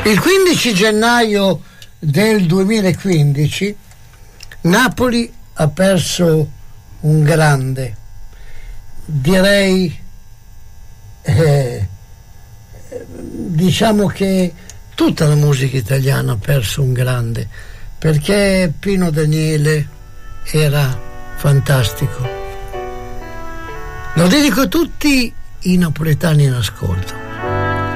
Il 15 gennaio del 2015 Napoli ha perso un grande, direi, diciamo che tutta la musica italiana ha perso un grande, perché Pino Daniele era fantastico. Lo dedico a tutti i napoletani in ascolto.